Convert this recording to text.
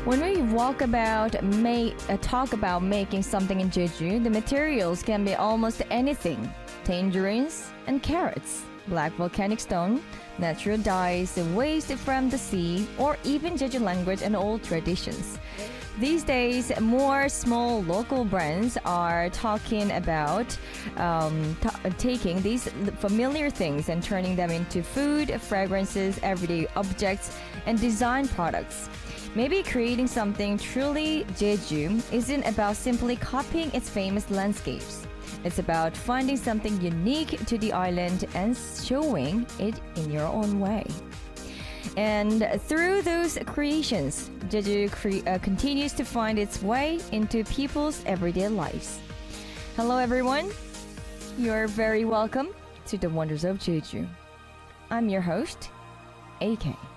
When we talk about making something in Jeju, the materials can be almost anything: tangerines and carrots, black volcanic stone, natural dyes, waste from the sea, or even Jeju language and old traditions. These days, more small local brands are talking about taking these familiar things and turning them into food, fragrances, everyday objects, and design products. Maybe creating something truly Jeju isn't about simply copying its famous landscapes. It's about finding something unique to the island and showing it in your own way. And through those creations, Jeju continues to find its way into people's everyday lives. Hello, everyone. You're very welcome to the Wonders of Jeju. I'm your host, AK.